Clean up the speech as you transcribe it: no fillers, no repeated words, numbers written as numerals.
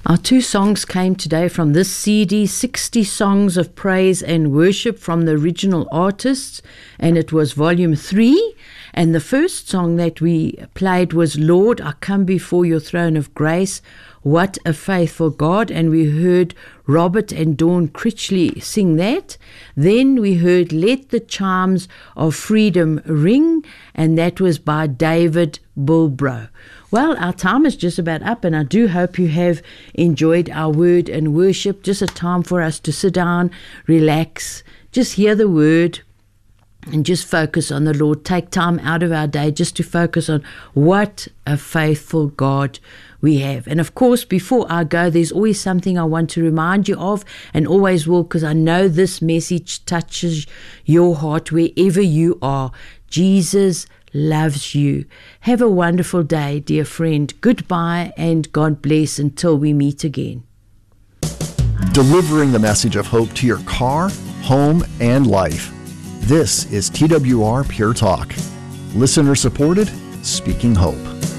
Our two songs came today from this CD, 60 Songs of Praise and Worship from the original artists, and it was volume 3. And the first song that we played was Lord, I Come Before Your Throne of Grace. What a Faithful God. And we heard Robert and Dawn Critchley sing that. Then we heard Let the Chimes of Freedom Ring, and that was by David Bulbro. Well, our time is just about up, and I do hope you have enjoyed our word and worship. Just a time for us to sit down, relax, just hear the word, and just focus on the Lord. Take time out of our day just to focus on what a faithful God we have. And of course, before I go, there's always something I want to remind you of, and always will, because I know this message touches your heart wherever you are. Jesus loves you. Have a wonderful day, dear friend. Goodbye and God bless until we meet again. Delivering the message of hope to your car, home, and life. This is TWR Pure Talk. Listener supported, speaking hope.